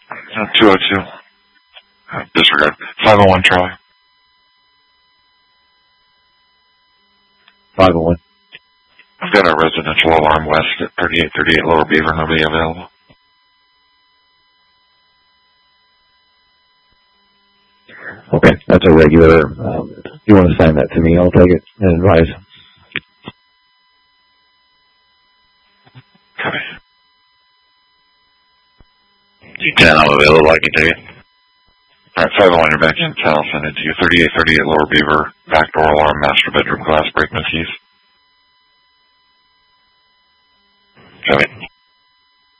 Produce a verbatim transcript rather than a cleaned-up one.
two oh two. Disregard. five oh one, Charlie. five oh one. I've got a residential alarm west at thirty-eight thirty-eight Lower Beaver. Nobody available. Okay, that's a regular. Um, you want to sign that to me? I'll take it and advise. Okay. D ten, I'm available. I can take it. All right, five oh one, you're back in. I'll send it to you. thirty-eight thirty-eight Lower Beaver. Back door alarm, master bedroom glass, break my keys.